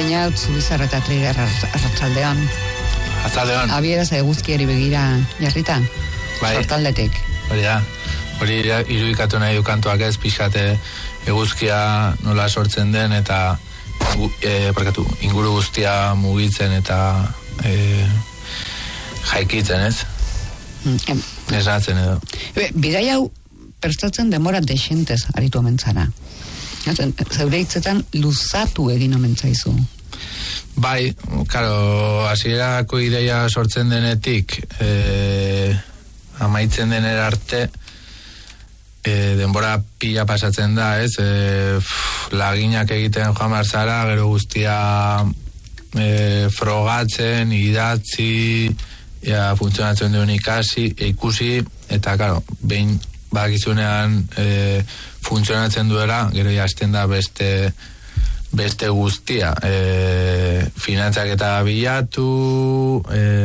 Beina utzu bizarra eta Trigger arratsaldean. Arratsaldean. Abieraz eguzkiari begira jarrita. Bai. Sortaldetik. Hori irudikatu nahi du kantuak ez, pixkate eguzkia nola sortzen den eta inguru guztia mugitzen eta jaikitzen ez. Esnatzen edo. Bidai hau prestatzen demora desentez aritu omentzara. Zeure hitzetan luzatu egin omentzaizu. Bai, karo, hasierako ideia sortzen denetik amaitzen denera arte denbora pila pasatzen da, ez? Laginak egiten joan barzara, gero guztia frogatzen, idatzi, funtzionatzen duen ikusi, eta, karo, behin badakizunean funtzionatzen duela, gero hasten da beste guztia. Finantzak eta bilatu,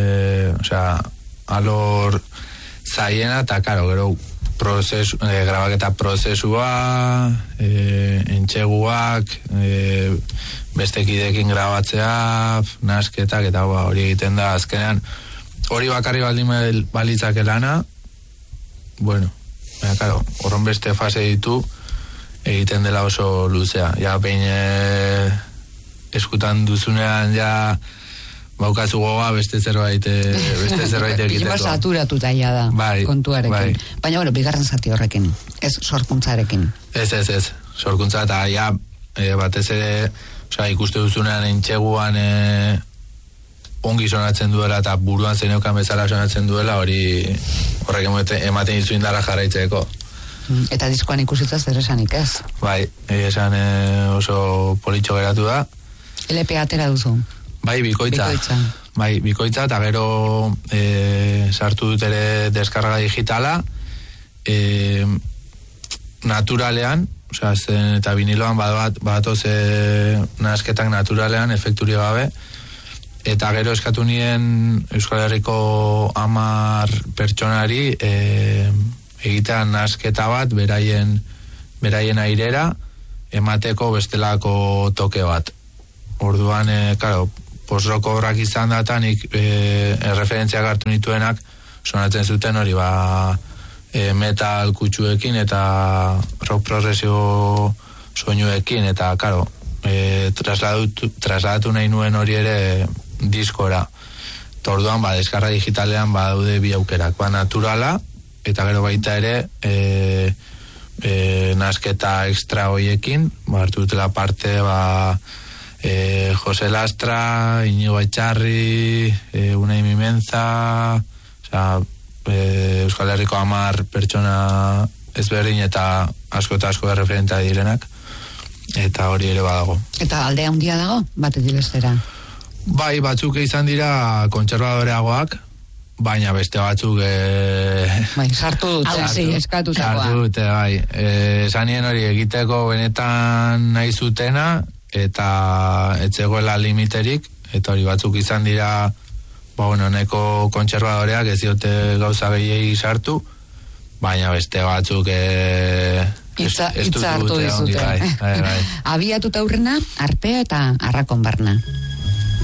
alor zaiena, eta, karo, gero grabaketa prozesua, entxeguak, beste kidekin grabatzea, nasketak, eta hori egiten da, azkenean, hori bakarri baldin balitzake lana, bueno, claro, horren beste fase ditu, egiten dela oso luzea. Ja, behin eskutan duzunean, ja, baukazu goga beste zerbait egiteko. Pila saturatuta ja da, kontuarekin. Bai. Baina, bueno, bigarren zati horrekin, ez sorkuntzarekin. Ez, sorkuntza, eta ja, batez ere, ikuste duzunean entxeguan ongi sonatzen duela eta buruan zeneukan bezala sonatzen duela, horrek ematen dizu indarra jarraitzeko. Eta diskoan ikusitza zer esanik ez? Bai, esan oso politxo geratu da. LP atera duzu? Bai, bikoitza. Bai, bikoitza, eta gero sartu dut ere deskarga digitala, naturalean, zen eta viniloan badatoz nasketak naturalean, efekturi gabe, eta gero eskatu nien Euskal Herriko 10 pertsonari egitea nasketa bat beraien airera emateko bestelako toke bat. Orduan, claro, post-rock obrak izan data, nik referentziak hartu nituenak sonatzen zuten hori metal kutsuekin eta rock progresio soinuekin, eta, claro, trasladatu nahi nuen hori ere diskora. Orduan, deskarga digitalean badaude bi aukerak, naturala, eta gero baita ere nasketa extra hoiekin, hartu dutela parte Jose Lastra, Iñigo Etxarri, Unai Mimenza, Euskal Herriko 10 pertsona ezberdin eta asko referentea direnak, eta hori ere badago. Eta aldea handia dago, batetik bestera? Bai, batzuk izan dira kontserbadoreagoak, baina beste batzuk sartu dute, eskatutakoa. Sartu dute, bai. Esanien hori egiteko benetan nahi zutena, eta etzegoela limiterik, eta hori batzuk izan dira neko kontserbadoreak ez diote gauza gehiegi sartu, baina beste batzuk hitza hartu dizute. Abiatuta aurrena, arpea eta arrakon barna.